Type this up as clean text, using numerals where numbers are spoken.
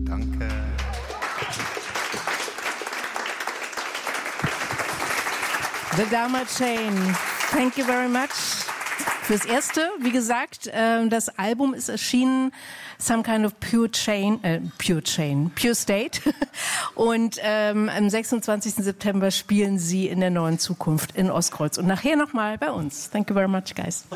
Danke. The Dharma Chain. Thank you very much. Fürs Erste, wie gesagt, das Album ist erschienen, Some Kind of Pure State. Und am 26. September spielen Sie in der Neuen Zukunft in Ostkreuz. Und nachher nochmal bei uns. Thank you very much, guys.